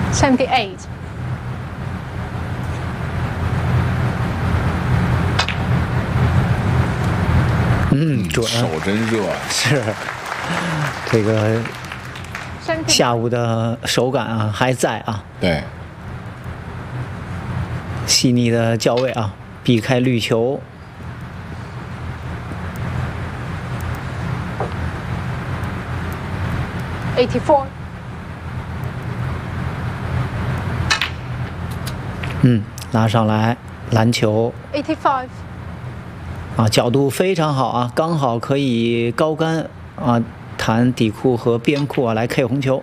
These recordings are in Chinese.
78. 准， 手真热。 是这个下午的手感啊还在啊， 对， 细腻的脚位啊，避开绿球。 84. 拉上来篮球 85. 啊，角度非常好啊，刚好可以高杆啊，弹底裤和边裤啊来 K 红球。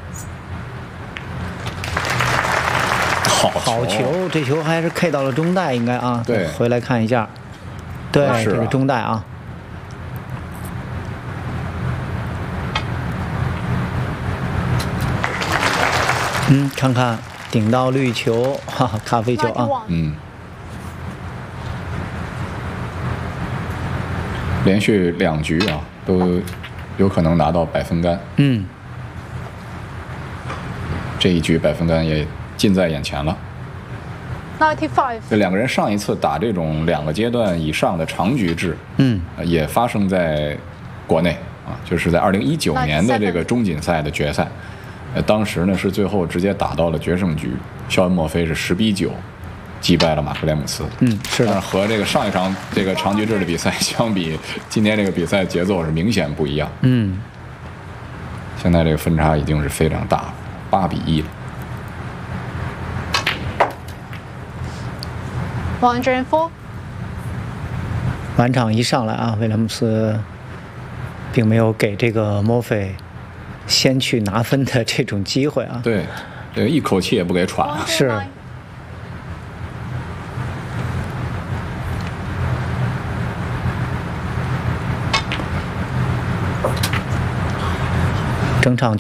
好球，这球还是 K 到了中带，应该啊。 对， 回来看一下。对， 是这个中带啊。看看顶到绿球，哈哈，咖啡球啊。 连续2局啊，都有可能拿到百分杆。这一局百分杆也近在眼前了。 95. 这2个人上一次打这种2个阶段以上的长局制，也发生在国内啊，就是在2019年的这个中锦赛的决赛。当时呢是最后直接打到了决胜局，肖恩·墨菲是10比9击败了马克·莱姆斯。 是的。 但是和这个上一场这个长局制的比赛相比，今天这个比赛节奏是明显不一样。现在这个分差已经是非常大了，8比1了。 104. 晚场一上来啊，威廉姆斯并没有给这个墨菲先去拿分的这种机会啊。 对，这个一口气也不给喘。 是。整场